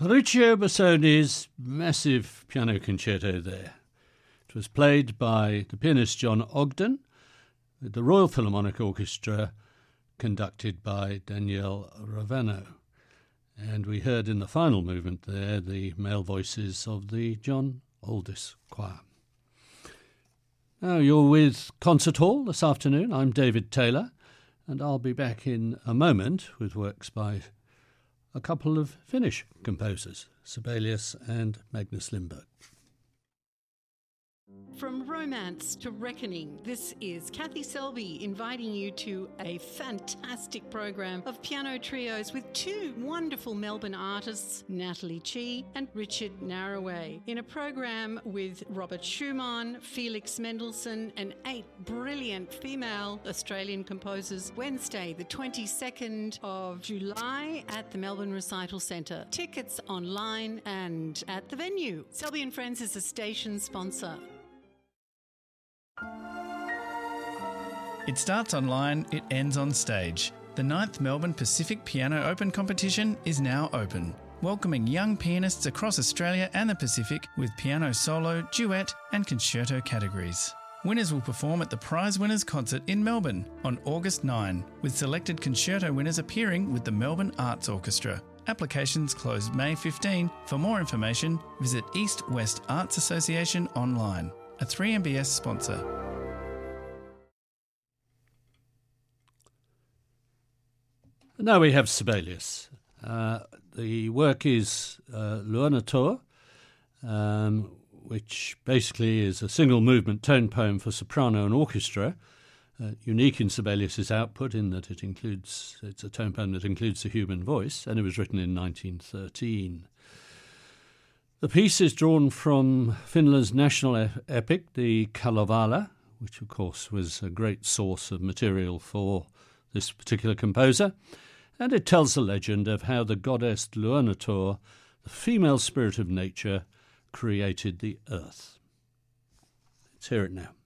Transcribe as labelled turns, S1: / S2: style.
S1: Ferruccio Busoni's massive piano concerto there. It was played by the pianist John Ogden with the Royal Philharmonic Orchestra conducted by Daniele Rovano. And we heard in the final movement there the male voices of the John Aldis Choir. Now you're with Concert Hall this afternoon. I'm David Taylor, and I'll be back in a moment with works by a couple of Finnish composers, Sibelius and Magnus Lindberg.
S2: From romance to reckoning, this is Kathy Selby inviting you to a fantastic program of piano trios with two wonderful Melbourne artists, Natalie Chi and Richard Narraway, in a program with Robert Schumann, Felix Mendelssohn and 8 brilliant female Australian composers, Wednesday the 22nd of July at the Melbourne Recital Centre. Tickets online and at the venue. Selby & Friends is a station sponsor.
S3: It starts online, it ends on stage. The 9th Melbourne Pacific Piano Open competition is now open, welcoming young pianists across Australia and the Pacific with piano solo, duet and concerto categories. Winners will perform at the Prize Winners Concert in Melbourne on August 9, with selected concerto winners appearing with the Melbourne Arts Orchestra. Applications close May 15. For more information, visit East West Arts Association online, a 3MBS sponsor.
S1: Now we have Sibelius. The work is Luonator, which basically is a single movement tone poem for soprano and orchestra, unique in Sibelius's output in that it's a tone poem that includes the human voice, and it was written in 1913. The piece is drawn from Finland's national epic, the Kalevala, which of course was a great source of material for this particular composer, and it tells the legend of how the goddess Luonator, the female spirit of nature, created the earth. Let's hear it now.